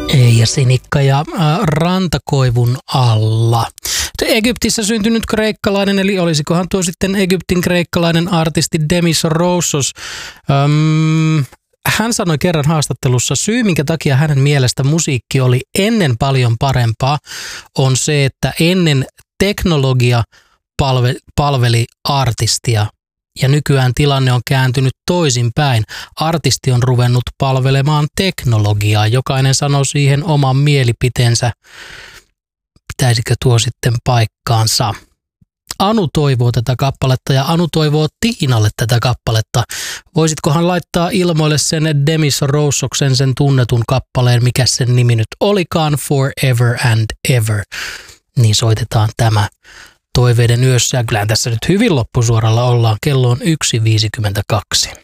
Eija Sinikka ja Rantakoivun alla. Egyptissä syntynyt kreikkalainen, eli olisikohan tuo sitten Egyptin kreikkalainen artisti Demis Roussos. Hän sanoi kerran haastattelussa, syy minkä takia hänen mielestä musiikki oli ennen paljon parempaa, on se, että ennen teknologia palveli artistia. Ja nykyään tilanne on kääntynyt toisinpäin. Artisti on ruvennut palvelemaan teknologiaa. Jokainen sanoo siihen oman mielipiteensä. Pitäisikö tuo sitten paikkaansa? Anu toivoo tätä kappaletta ja Anu toivoo Tiinalle tätä kappaletta. Voisitkohan laittaa ilmoille sen Demis Roussoksen, sen tunnetun kappaleen, mikä sen nimi nyt olikaan, Forever and Ever. Niin soitetaan tämä toiveiden yössä. Ja kyllähän tässä nyt hyvin loppusuoralla ollaan. Kello on 1.52.